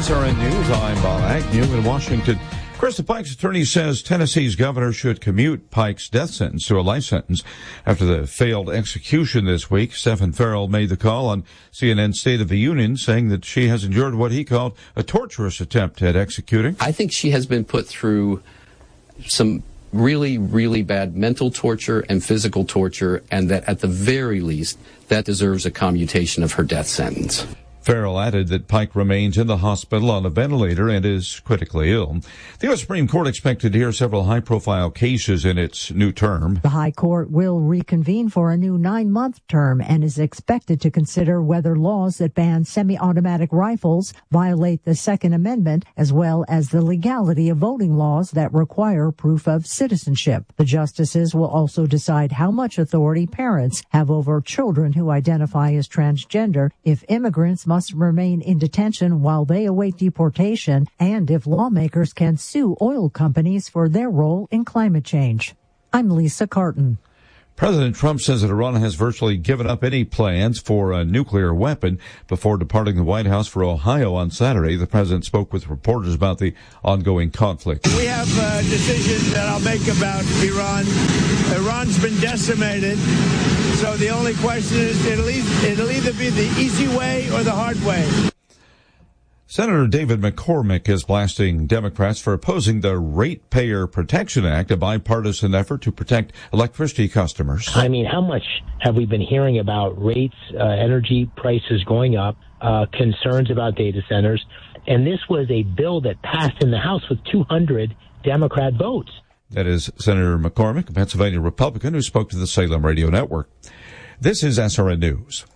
SRN News, I'm Bob Agnew in Washington. Krista Pike's attorney says Tennessee's governor should commute Pike's death sentence to a life sentence after the failed execution this week. Stephen Farrell made the call on CNN's State of the Union, saying that she has endured what he called a torturous attempt at executing. I think she has been put through some really, really bad mental torture and physical torture, and that at the very least, that deserves a commutation of her death sentence. Farrell added that Pike remains in the hospital on a ventilator and is critically ill. The U.S. Supreme Court expected to hear several high-profile cases in its new term. The High Court will reconvene for a new 9-month term and is expected to consider whether laws that ban semi-automatic rifles violate the Second Amendment, as well as the legality of voting laws that require proof of citizenship. The justices will also decide how much authority parents have over children who identify as transgender, if immigrants must remain in detention while they await deportation, and if lawmakers can sue oil companies for their role in climate change. I'm Lisa Carton. President Trump says that Iran has virtually given up any plans for a nuclear weapon. Before departing the White House for Ohio on Saturday, the president spoke with reporters about the ongoing conflict. We have a decision that I'll make about Iran. Iran's been decimated, so the only question is it'll either be the easy way or the hard way. Senator David McCormick is blasting Democrats for opposing the Ratepayer Protection Act, a bipartisan effort to protect electricity customers. I mean, how much have we been hearing about rates, energy prices going up, concerns about data centers? And this was a bill that passed in the House with 200 Democrat votes. That is Senator McCormick, a Pennsylvania Republican who spoke to the Salem Radio Network. This is SRN News.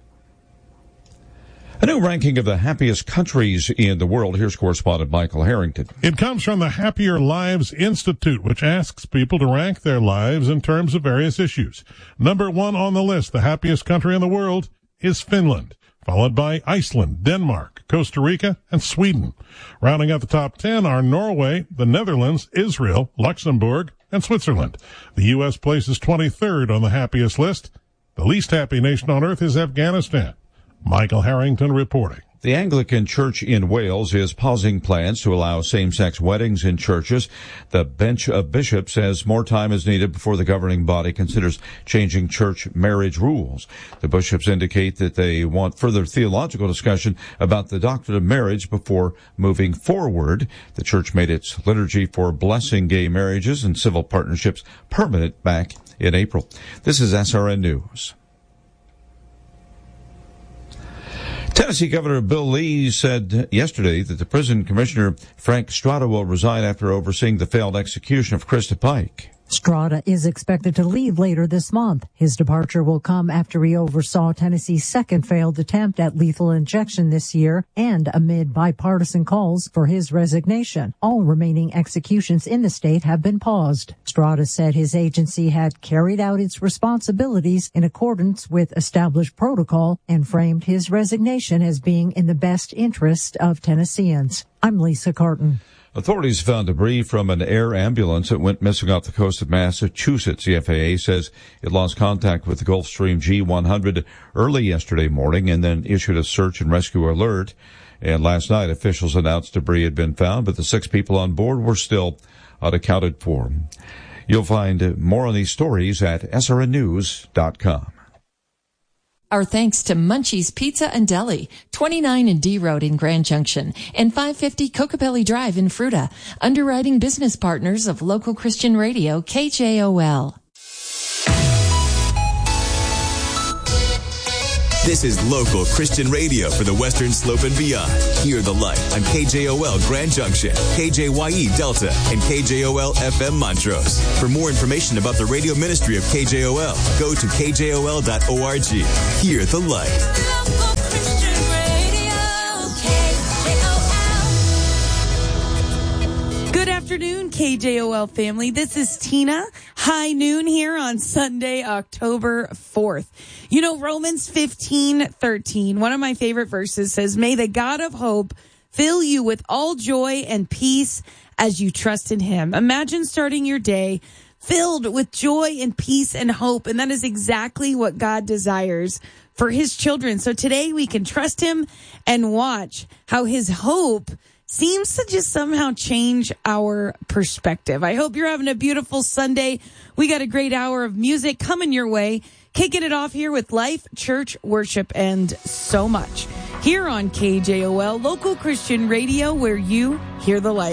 A new ranking of the happiest countries in the world. Here's correspondent Michael Harrington. It comes from the Happier Lives Institute, which asks people to rank their lives in terms of various issues. Number 1 on the list, the happiest country in the world, is Finland, followed by Iceland, Denmark, Costa Rica, and Sweden. Rounding out the top 10 are Norway, the Netherlands, Israel, Luxembourg, and Switzerland. The U.S. places 23rd on the happiest list. The least happy nation on earth is Afghanistan. Michael Harrington reporting. The Anglican Church in Wales is pausing plans to allow same-sex weddings in churches. The bench of bishops says more time is needed before the governing body considers changing church marriage rules. The bishops indicate that they want further theological discussion about the doctrine of marriage before moving forward. The church made its liturgy for blessing gay marriages and civil partnerships permanent back in April. This is SRN News. Tennessee Governor Bill Lee said yesterday that the prison commissioner Frank Strada will resign after overseeing the failed execution of Krista Pike. Strada is expected to leave later this month. His departure will come after he oversaw Tennessee's second failed attempt at lethal injection this year and amid bipartisan calls for his resignation. All remaining executions in the state have been paused. Strada said his agency had carried out its responsibilities in accordance with established protocol and framed his resignation as being in the best interest of Tennesseans. I'm Lisa Carton. Authorities found debris from an air ambulance that went missing off the coast of Massachusetts. The FAA says it lost contact with the Gulfstream G100 early yesterday morning and then issued a search and rescue alert. And last night, officials announced debris had been found, but the 6 people on board were still unaccounted for. You'll find more on these stories at srnnews.com. Our thanks to Munchie's Pizza and Deli, 29 and D Road in Grand Junction, and 550 Cocopelli Drive in Fruta, underwriting business partners of local Christian radio, KJOL. This is local Christian radio for the Western Slope and beyond. Hear the light on KJOL Grand Junction, KJYE Delta, and KJOL FM Montrose. For more information about the radio ministry of KJOL, go to kjol.org. Hear the light. Local Christian radio, KJOL. Good afternoon, KJOL family. This is Tina. High noon here on Sunday, October 4th. You know, Romans 15:13, one of my favorite verses, says, "May the God of hope fill you with all joy and peace as you trust in him." Imagine starting your day filled with joy and peace and hope. And that is exactly what God desires for his children. So today we can trust him and watch how his hope seems to just somehow change our perspective. I hope you're having a beautiful Sunday. We got a great hour of music coming your way. Kicking it off here with Life, Church, Worship, and so much. Here on KJOL, local Christian radio, where you hear the light.